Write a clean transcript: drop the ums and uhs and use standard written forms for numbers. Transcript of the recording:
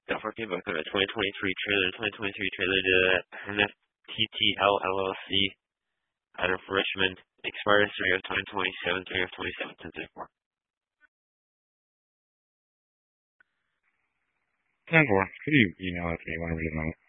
Don't forget about the 2023 trailer. 2023 trailer to NFTTL LLC out of Richmond. Expires 3 of 2027, 3 of 27, 10 4. 10-4. Could you email it to me whenever you know?